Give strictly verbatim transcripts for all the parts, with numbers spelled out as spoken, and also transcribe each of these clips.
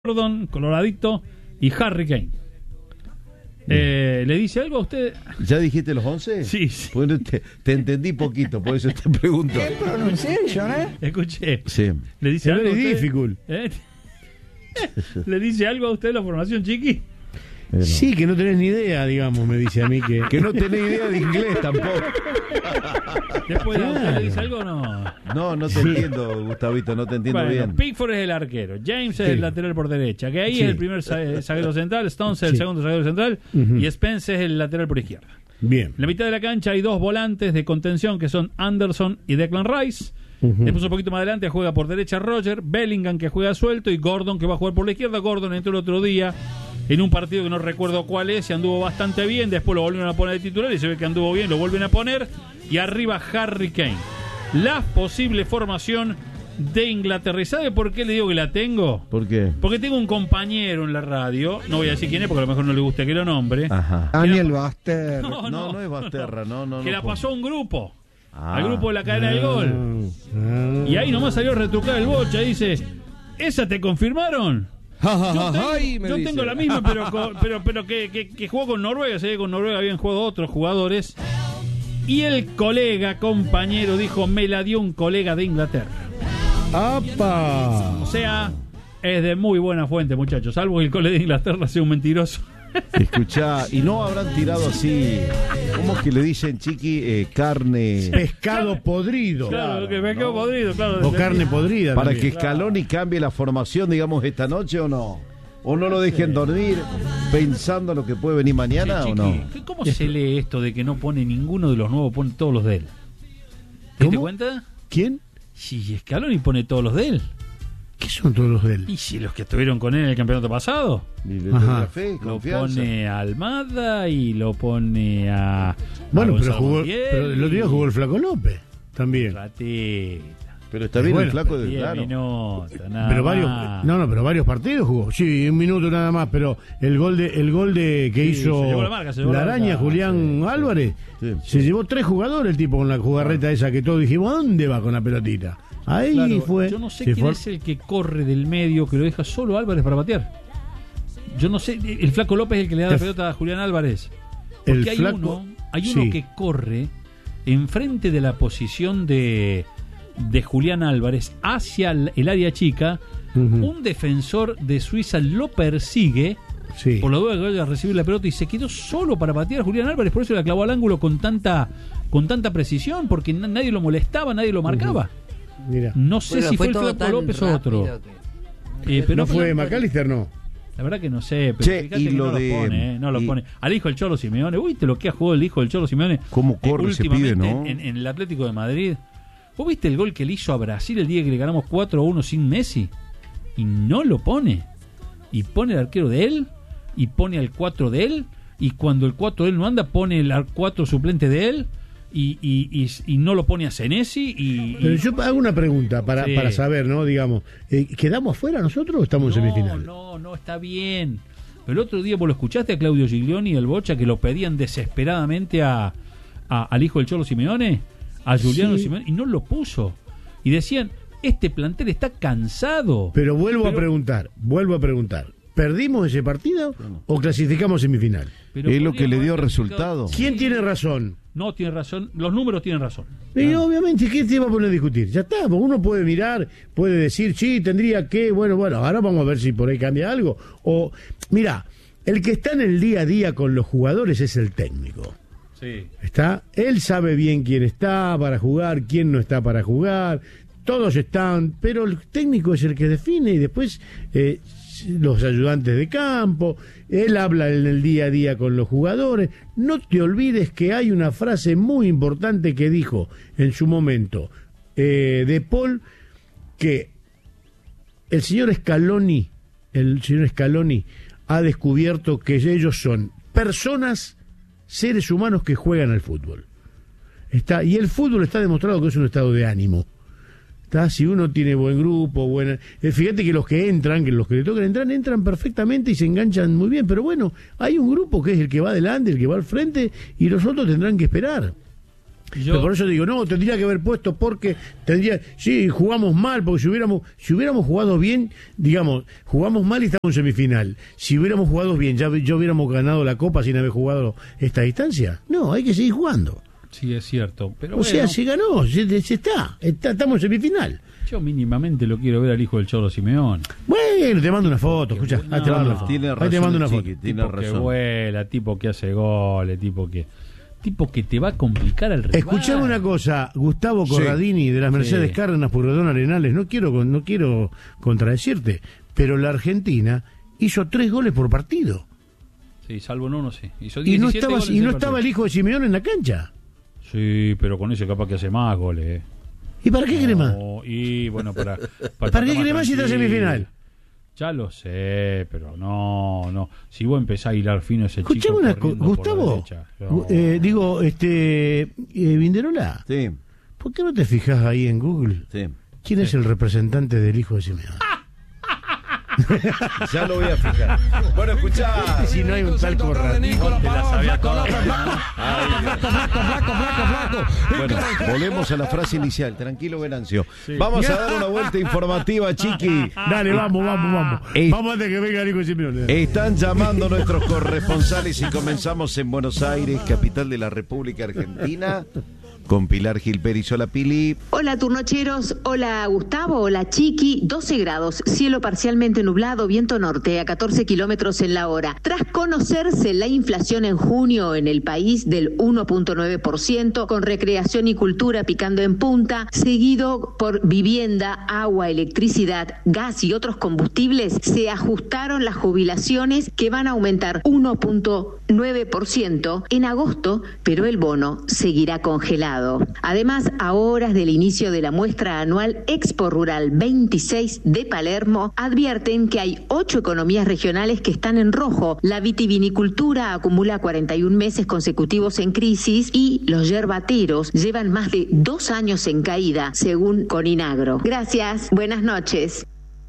Gordon, Coloradito y Harry Kane. Eh, ¿Le dice algo a usted? ¿Ya dijiste los once? Sí, sí. Bueno, te, te entendí poquito, por eso te pregunto. ¿Qué pronunciation, eh? Escuché. Sí. ¿Le dice Es algo a very usted? difficult. ¿Eh? ¿Le dice algo a usted la formación, Chiqui? Eh, no. Sí, que no tenés ni idea, digamos, me dice a mí que... Que no tenés idea de inglés tampoco. Después de usted Claro. le dice algo o no. No, no te entiendo, Gustavito, no te entiendo Bueno, bien. Pickford es el arquero, James es Sí. el lateral por derecha, que ahí Sí. es el primer sa- zaguero central, Stones es el Sí. segundo zaguero central Ujú. y Spence es el lateral por izquierda. Bien. En la mitad de la cancha hay dos volantes de contención que son Anderson y Declan Rice. Ujú. Después un poquito más adelante juega por derecha Roger, Bellingham que juega suelto y Gordon que va a jugar por la izquierda. Gordon entró el otro día en un partido que no recuerdo cuál es y anduvo bastante bien, después lo volvieron a poner de titular y se ve que anduvo bien, lo vuelven a poner y arriba Harry Kane. La posible formación de Inglaterra. ¿Y sabe por qué le digo que la tengo? ¿Por qué? Porque tengo un compañero en la radio, no voy a decir quién es porque a lo mejor no le gusta que lo nombre. Ajá. Daniel Baster. No, No, no es Basterra, no, no. que no, la pasó a un grupo, Ah. al grupo de la cadena del gol. Ah. Y ahí nomás salió a retrucar el bocha y dice, ¿esa te confirmaron? Yo tengo, Ay, me yo dice. tengo la misma, pero con- pero pero que, que, que jugó con Noruega, se ve que con Noruega habían jugado otros jugadores. Y el colega, compañero, dijo, me la dio un colega de Inglaterra. ¡Apa! O sea, es de muy buena fuente, muchachos, salvo que el colega de Inglaterra sea un mentiroso. Escuchá, y no habrán tirado así, ¿cómo es que le dicen, Chiqui? Eh, carne... Pescado podrido. Claro, que me quedo podrido, claro. O carne podrida. Para también. que Scaloni cambie la formación, digamos, esta noche o no. O no lo dejen dormir pensando lo que puede venir mañana Che, o no. Chiqui, ¿cómo se lee esto de que no pone ninguno de los nuevos, pone todos los de él? ¿Te diste ¿Cómo? cuenta? ¿Quién? Si Scaloni pone todos los de él. ¿Qué son todos los de él? ¿Y si los que estuvieron con él en el campeonato pasado? Y le Ajá. tenga fe, Lo confianza. pone a Almada y lo pone a... Bueno, a pero Gonzalo jugó, Montiel pero el otro día y- jugó el Flaco López también. Ratita. Pero está bien Bueno, el flaco de diez claro. minutos, nada Pero varios, más. no, no, pero varios partidos jugó. Sí, un minuto nada más, pero el gol de, el gol de que Sí, hizo se llevó la marca, se llevó la la araña marca, Julián sí, Álvarez, sí. se llevó tres jugadores el tipo con la jugarreta esa que todos dijimos, ¿a dónde va con la pelotita? Ahí Claro, fue. yo no sé se quién fue- es el que corre del medio que lo deja solo Álvarez para patear. Yo no sé, el Flaco López es el que le da la El- pelota a Julián Álvarez. el Porque hay flaco- uno, hay uno sí. que corre enfrente de la posición de, de Julián Álvarez hacia el, el área chica. Ujú. Un defensor de Suiza lo persigue Sí. por la duda que vaya a recibir la pelota y se quedó solo para patear a Julián Álvarez, por eso la clavó al ángulo con tanta con tanta precisión, porque na- nadie lo molestaba, nadie lo marcaba. Mira. No sé Bueno, si fue, fue el todo Flaco tan López o otro. rápido que- Eh, pero ¿No fue la- McAllister? No. La verdad que no sé, pero Che, fíjate y que lo no de- lo pone, eh, no lo y- pone. Al hijo del Cholo Simeone, uy, te lo que ha jugado el hijo del Cholo Simeone. ¿Cómo corre ese últimamente pibe, no? En, en el Atlético de Madrid. ¿Vos viste el gol que le hizo a Brasil el día que le ganamos cuatro a uno sin Messi? Y no lo pone. Y pone el arquero de él, y pone al cuatro de él, y cuando el cuatro de él no anda, pone el cuatro suplente de él, y, y, y, y no lo pone a Senesi. Y, Pero y- yo hago una pregunta para, Sí. para saber, ¿no? Digamos, eh, ¿quedamos fuera nosotros o estamos en no, semifinal? no, no, está bien. Pero el otro día vos lo escuchaste a Claudio Giglioni y al Bocha que lo pedían desesperadamente a, a- al hijo del Cholo Simeone, a Juliano Sí. Simeone, y no lo puso. Y decían, este plantel está cansado. Pero vuelvo Pero- a preguntar, vuelvo a preguntar. ¿Perdimos ese partido o clasificamos semifinal? Pero Es lo que le podríamos dio haber clasificado- resultado. ¿Quién tiene razón? No tiene razón, los números tienen razón. Y obviamente, ¿qué te va a poner a discutir? Ya está, porque uno puede mirar, puede decir, sí, tendría que, bueno, bueno, ahora vamos a ver si por ahí cambia algo. O, mira, el que está en el día a día con los jugadores es el técnico. Sí. ¿Está? Él sabe bien quién está para jugar, quién no está para jugar, todos están, pero el técnico es el que define y después eh, los ayudantes de campo, él habla en el día a día con los jugadores. No te olvides que hay una frase muy importante que dijo en su momento eh, de Paul, que el señor Scaloni, el señor Scaloni ha descubierto que ellos son personas, seres humanos que juegan al fútbol. Está, y el fútbol está demostrado que es un estado de ánimo. ¿Está? Si uno tiene buen grupo, buena... eh, fíjate que los que entran, que los que le tocan entrar, entran perfectamente y se enganchan muy bien. Pero bueno, hay un grupo que es el que va adelante, el que va al frente, y los otros tendrán que esperar. Yo- Pero por eso digo, no, tendría que haber puesto porque tendría, sí, jugamos mal, porque si hubiéramos, si hubiéramos jugado bien, digamos, jugamos mal y estamos en semifinal. Si hubiéramos jugado bien, ya, ya hubiéramos ganado la Copa sin haber jugado esta distancia. No, hay que seguir jugando. Sí, es cierto. Pero O bueno, sea, se ganó, se, se está, está, estamos en semifinal. yo mínimamente lo quiero ver al hijo del Cholo Simeone. Bueno, te mando una foto, escucha, No, ahí te mando una foto. tiene Ahí te razón mando el una foto. Chiqui, tiene Tipo que razón. vuela, tipo que hace goles, tipo que tipo que te va a complicar al rival. Escuchame una cosa, Gustavo Sí. Corradini de las Mercedes Sí. Cárdenas, Pueyrredón Arenales, no quiero con- no quiero contradecirte, pero la Argentina hizo tres goles por partido. Sí, salvo en uno, sí. Hizo Y no diecisiete estaba goles y en no el estaba el partido. hijo de Simeone en la cancha. Sí, pero con ese capaz que hace más goles. eh. ¿Y para qué quiere más? No, y bueno, para... ¿Para qué quiere más si está en semifinal? Ya lo sé, pero no, no. Si vos empezás a hilar fino ese Escuchame chico una cosa, corriendo por la Gustavo, derecha, no. eh, digo, este, eh, Vinderola, Sí, ¿por qué no te fijas ahí en Google sí. quién es el representante del hijo de Simeone? Ya lo voy a fijar. Bueno, escuchá. Si no hay un tal Corradini. Te la sabía toda. Bueno, volvemos a la frase inicial. Tranquilo, Venancio. Vamos a dar una vuelta informativa, Chiqui. Dale, vamos, vamos, vamos. Eh, Vamos antes que venga el hijo de Simeone. Están llamando nuestros corresponsales y comenzamos en Buenos Aires, capital de la República Argentina, con Pilar Gil Pérez. Hola, Pili. Hola turnocheros, hola Gustavo, hola Chiqui, doce grados, cielo parcialmente nublado, viento norte a catorce kilómetros en la hora. Tras conocerse la inflación en junio en el país del uno punto nueve por ciento, con recreación y cultura picando en punta, seguido por vivienda, agua, electricidad, gas y otros combustibles, se ajustaron las jubilaciones que van a aumentar uno punto nueve por ciento en agosto, pero el bono seguirá congelado. Además, a horas del inicio de la muestra anual Expo Rural veintiséis de Palermo, advierten que hay ocho economías regionales que están en rojo. La vitivinicultura acumula cuarenta y un meses consecutivos en crisis y los yerbateros llevan más de dos años en caída, según Coninagro. Gracias, buenas noches.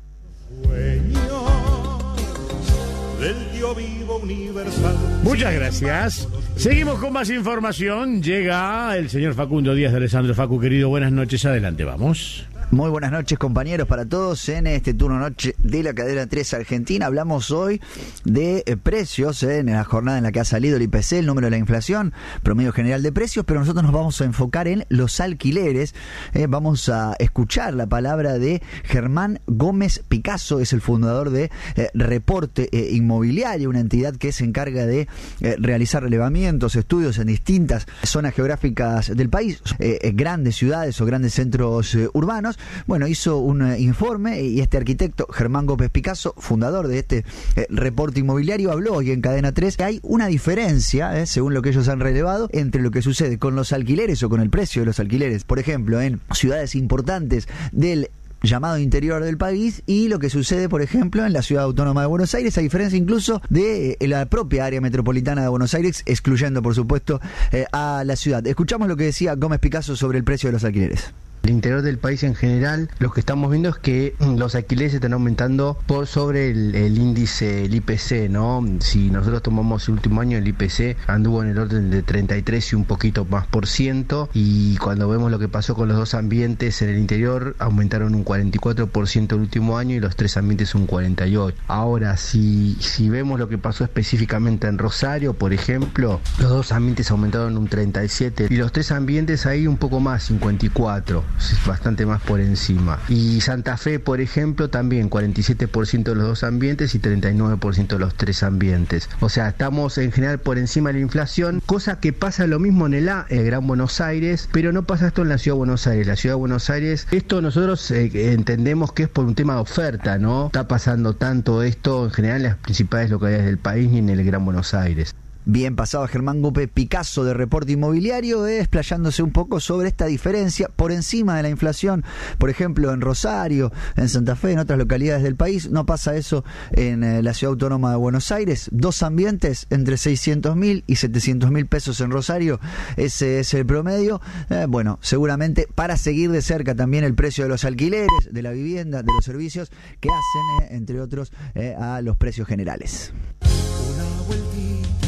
Del Dios vivo universal. Muchas gracias. Seguimos con más información. Llega el señor Facundo Díaz de Alessandro. Facu, querido, buenas noches. Adelante, vamos. Muy buenas noches, compañeros, para todos en este turno noche de la cadena tres Argentina. Hablamos hoy de eh, precios, eh, en la jornada en la que ha salido el I P C, el número de la inflación, promedio general de precios, pero nosotros nos vamos a enfocar en los alquileres. Eh, vamos a escuchar la palabra de Germán Gómez Picasso, es el fundador de eh, Reporte eh, Inmobiliario, una entidad que se encarga de eh, realizar relevamientos, estudios en distintas zonas geográficas del país, eh, eh, grandes ciudades o grandes centros eh, urbanos. Bueno, hizo un eh, informe y este arquitecto, Germán Gómez Picasso, fundador de este eh, reporte inmobiliario, habló hoy en Cadena tres que hay una diferencia, eh, según lo que ellos han relevado, entre lo que sucede con los alquileres o con el precio de los alquileres, por ejemplo, en ciudades importantes del llamado interior del país y lo que sucede, por ejemplo, en la Ciudad Autónoma de Buenos Aires, a diferencia incluso de eh, la propia área metropolitana de Buenos Aires, excluyendo, por supuesto, eh, a la ciudad. Escuchamos lo que decía Gómez Picasso sobre el precio de los alquileres. El interior del país en general, lo que estamos viendo es que los alquileres están aumentando por sobre el, el índice, el I P C, ¿no? Si nosotros tomamos el último año, el I P C anduvo en el orden de treinta y tres y un poquito más por ciento, y cuando vemos lo que pasó con los dos ambientes en el interior, aumentaron un cuarenta y cuatro por ciento el último año y los tres ambientes un cuarenta y ocho por ciento. Ahora, si, si vemos lo que pasó específicamente en Rosario, por ejemplo, los dos ambientes aumentaron un treinta y siete por ciento y los tres ambientes ahí un poco más, cincuenta y cuatro por ciento. Es bastante más por encima. Y Santa Fe, por ejemplo, también cuarenta y siete por ciento de los dos ambientes y treinta y nueve por ciento de los tres ambientes. O sea, estamos en general por encima de la inflación, cosa que pasa lo mismo en el, A, el Gran Buenos Aires, pero no pasa esto en la Ciudad de Buenos Aires. La Ciudad de Buenos Aires, esto nosotros eh, entendemos que es por un tema de oferta, ¿no? Está pasando tanto esto en general en las principales localidades del país ni en el Gran Buenos Aires. Bien, pasado Germán Gómez Picasso de Reporte Inmobiliario, eh, explayándose un poco sobre esta diferencia por encima de la inflación, por ejemplo en Rosario, en Santa Fe, en otras localidades del país. No pasa eso en eh, la Ciudad Autónoma de Buenos Aires. Dos ambientes entre seiscientos mil y setecientos mil pesos en Rosario, ese es el promedio. Eh, bueno, seguramente para seguir de cerca también el precio de los alquileres, de la vivienda, de los servicios que hacen, eh, entre otros, eh, a los precios generales.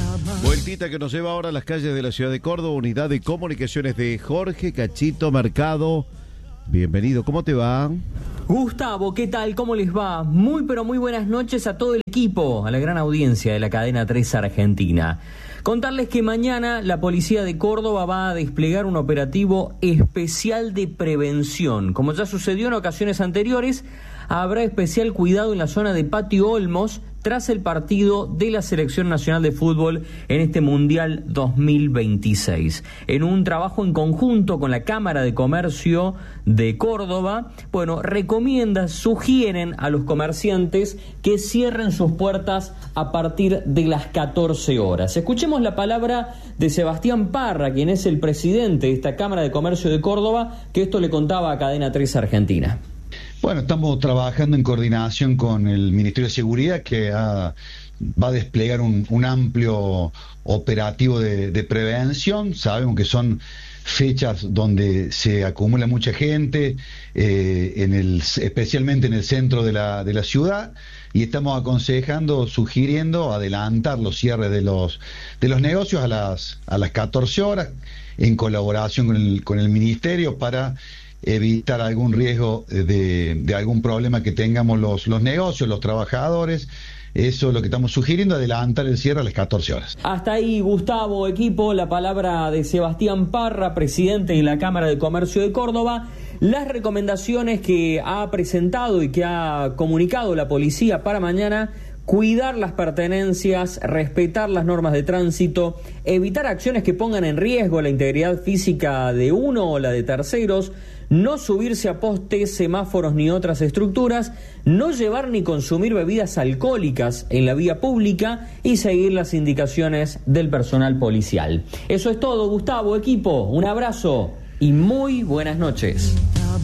Vueltita que nos lleva ahora a las calles de la ciudad de Córdoba, unidad de comunicaciones de Jorge Cachito Mercado. Bienvenido, ¿cómo te va? Gustavo, ¿qué tal? ¿Cómo les va? Muy pero muy buenas noches a todo el equipo, a la gran audiencia de la cadena tres Argentina. Contarles que mañana la policía de Córdoba va a desplegar un operativo especial de prevención. Como ya sucedió en ocasiones anteriores, habrá especial cuidado en la zona de Patio Olmos tras el partido de la Selección Nacional de Fútbol en este Mundial dos mil veintiséis. En un trabajo en conjunto con la Cámara de Comercio de Córdoba, bueno, recomiendan, sugieren a los comerciantes que cierren sus puertas a partir de las catorce horas. Escuchemos la palabra de Sebastián Parra, quien es el presidente de esta Cámara de Comercio de Córdoba, que esto le contaba a Cadena tres Argentina. Bueno, estamos trabajando en coordinación con el Ministerio de Seguridad, que ha, va a desplegar un, un amplio operativo de, de prevención. Sabemos que son fechas donde se acumula mucha gente, eh, en el, especialmente en el centro de la, de la ciudad, y estamos aconsejando, sugiriendo adelantar los cierres de los, de los negocios a las, a las catorce horas, en colaboración con el, con el Ministerio, para evitar algún riesgo de, de algún problema que tengamos los, los negocios, los trabajadores. Eso es lo que estamos sugiriendo, adelantar el cierre a las catorce horas. Hasta ahí, Gustavo, equipo, la palabra de Sebastián Parra, presidente de la Cámara de Comercio de Córdoba. Las recomendaciones que ha presentado y que ha comunicado la policía para mañana: cuidar las pertenencias, respetar las normas de tránsito, evitar acciones que pongan en riesgo la integridad física de uno o la de terceros, no subirse a postes, semáforos ni otras estructuras, no llevar ni consumir bebidas alcohólicas en la vía pública y seguir las indicaciones del personal policial. Eso es todo, Gustavo, equipo, un abrazo y muy buenas noches.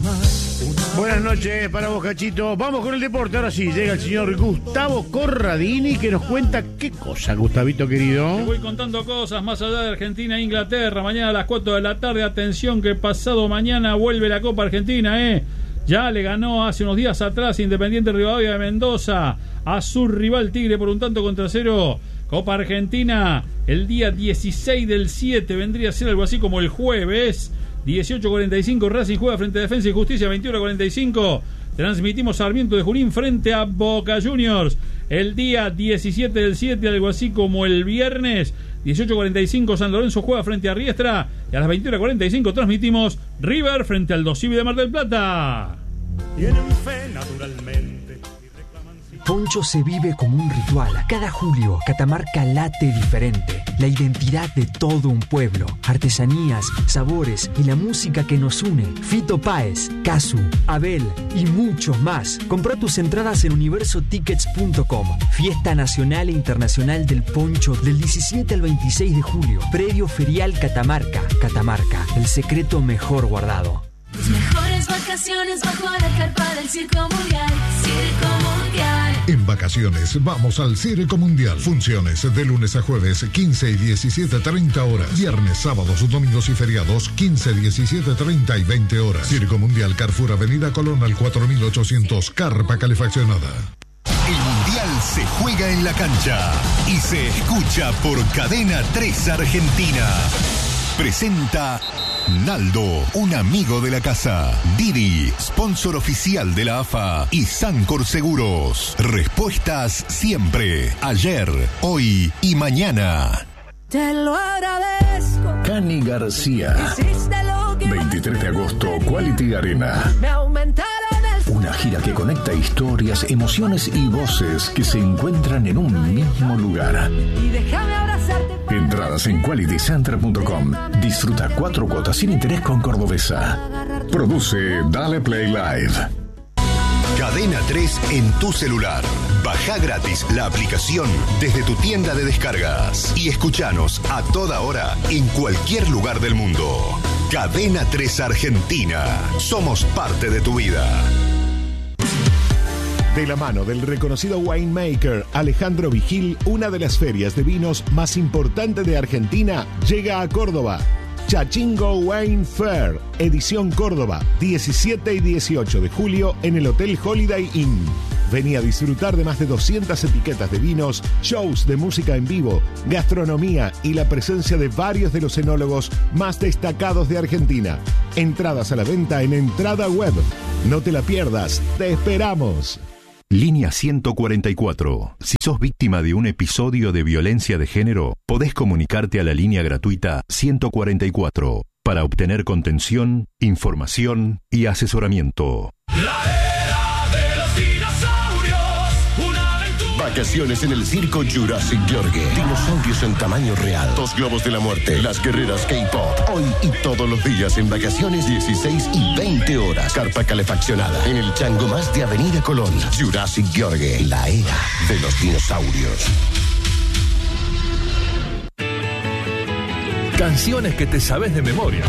Buenas noches para vos, Cachito. Vamos con el deporte. Ahora sí, llega el señor Gustavo Corradini, que nos cuenta qué cosa, Gustavito querido. Te voy contando cosas más allá de Argentina e Inglaterra. Mañana a las cuatro de la tarde, atención que pasado mañana vuelve la Copa Argentina, ¿eh? Ya le ganó hace unos días atrás Independiente Rivadavia de Mendoza a su rival Tigre por un tanto contra cero. Copa Argentina el día dieciséis del siete, vendría a ser algo así como el jueves. dieciocho cuarenta y cinco, Racing juega frente a Defensa y Justicia. Veintiuno cuarenta y cinco, transmitimos Sarmiento de Junín frente a Boca Juniors. El día diecisiete del siete, algo así como el viernes, dieciocho cuarenta y cinco, San Lorenzo juega frente a Riestra. Y a las veintiuno cuarenta y cinco transmitimos River frente al Dosivi de Mar del Plata. Tienen fe naturalmente. Poncho se vive como un ritual. Cada julio, Catamarca late diferente. La identidad de todo un pueblo. Artesanías, sabores y la música que nos une. Fito Páez, Casu, Abel y muchos más. Compra tus entradas en universo tickets punto com. Fiesta Nacional e Internacional del Poncho del diecisiete al veintiséis de julio. Predio Ferial Catamarca. Catamarca, el secreto mejor guardado. Tus mejores vacaciones bajo la carpa del Circo Mundial. Circo Mundial. En vacaciones vamos al Circo Mundial. Funciones de lunes a jueves, quince y diecisiete treinta horas. Viernes, sábados, domingos y feriados, quince, diecisiete treinta y veinte horas. Circo Mundial, Carrefour, Avenida Colón al cuatro mil ochocientos, carpa calefaccionada. El Mundial se juega en la cancha y se escucha por Cadena tres Argentina. Presenta Naldo, un amigo de la casa. Didi, sponsor oficial de la A F A. Y Sancor Seguros. Respuestas siempre. Ayer, hoy y mañana. Te lo agradezco. Cani García. veintitrés de agosto, Quality Arena. Me aumentaron el... Una gira que conecta historias, emociones y voces que se encuentran en un mismo lugar. Y déjame abrazarte. Entradas en quality center punto com. Disfruta cuatro cuotas sin interés con Cordobesa. Produce Dale Play Live. Cadena tres en tu celular. Baja gratis la aplicación desde tu tienda de descargas y escuchanos a toda hora en cualquier lugar del mundo. Cadena tres Argentina. Somos parte de tu vida. De la mano del reconocido winemaker Alejandro Vigil, una de las ferias de vinos más importantes de Argentina llega a Córdoba. Chachingo Wine Fair, edición Córdoba, diecisiete y dieciocho de julio en el Hotel Holiday Inn. Vení a disfrutar de más de doscientas etiquetas de vinos, shows de música en vivo, gastronomía y la presencia de varios de los enólogos más destacados de Argentina. Entradas a la venta en Entrada Web. No te la pierdas, te esperamos. Línea ciento cuarenta y cuatro. Si sos víctima de un episodio de violencia de género, podés comunicarte a la línea gratuita ciento cuarenta y cuatro para obtener contención, información y asesoramiento. Vacaciones en el circo Jurassic Yorgue. Dinosaurios en tamaño real. Dos globos de la muerte. Las guerreras K-pop. Hoy y todos los días en vacaciones dieciséis y veinte horas. Carpa calefaccionada. En el chango más de Avenida Colón. Jurassic Yorgue. La era de los dinosaurios. Canciones que te sabes de memoria.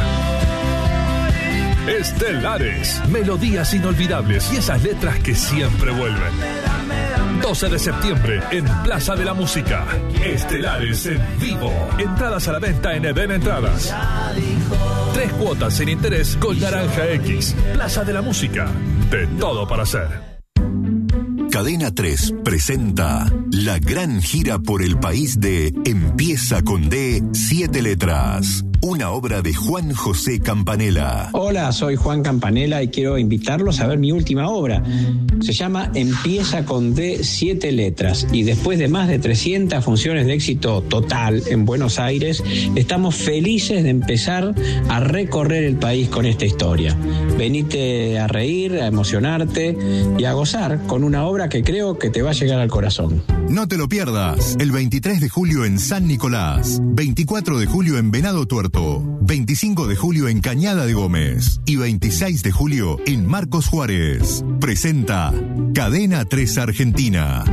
Estelares. Melodías inolvidables y esas letras que siempre vuelven. doce de septiembre en Plaza de la Música. Estelares en vivo. Entradas a la venta en Eden Entradas. Tres cuotas sin interés con Naranja X. Plaza de la Música. De todo para hacer. Cadena tres presenta la gran gira por el país de Empieza con D, siete letras. Una obra de Juan José Campanella. Hola, soy Juan Campanella y quiero invitarlos a ver mi última obra. Se llama Empieza con D, siete letras. Y después de más de trescientas funciones de éxito total en Buenos Aires, estamos felices de empezar a recorrer el país con esta historia. Venite a reír, a emocionarte y a gozar con una obra que creo que te va a llegar al corazón. No te lo pierdas. El veintitrés de julio en San Nicolás, veinticuatro de julio en Venado Tuerto, veinticinco de julio en Cañada de Gómez y veintiséis de julio en Marcos Juárez. Presenta Cadena tres Argentina.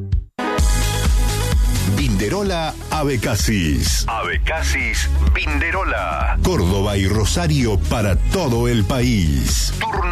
Vinderola Abecasis. Abecasis Vinderola. Córdoba y Rosario para todo el país. Turno